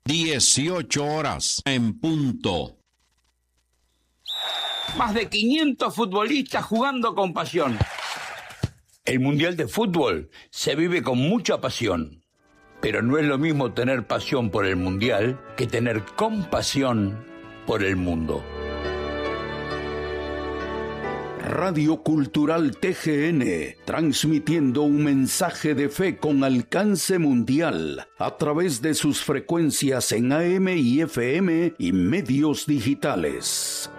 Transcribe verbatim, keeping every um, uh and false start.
dieciocho horas en punto. Más de quinientos futbolistas jugando con pasión. El Mundial de Fútbol se vive con mucha pasión, pero no es lo mismo tener pasión por el Mundial que tener compasión por el mundo. Radio Cultural T G N, transmitiendo un mensaje de fe con alcance mundial a través de sus frecuencias en A M y F M y medios digitales.